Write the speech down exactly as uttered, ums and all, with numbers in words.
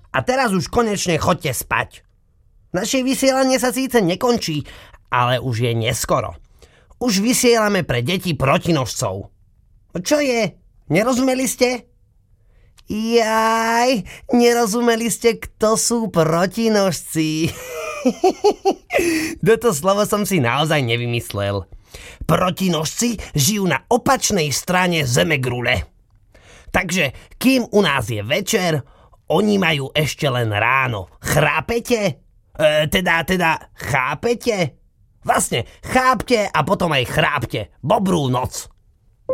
A teraz už konečne chodte spať. Naše vysielanie sa síce nekončí, ale už je neskoro. Už vysielame pre deti protinožcov. Čo je? Nerozumeli ste? Jaj, nerozumeli ste, kto sú protinožci. Toto slovo som si naozaj nevymyslel. Protinožci žijú na opačnej strane zemegrule. Takže kým u nás je večer, oni majú ešte len ráno. Chrápete? E, teda, teda, chápete? Vlastne, chápte a potom aj chrápte. Dobrú noc.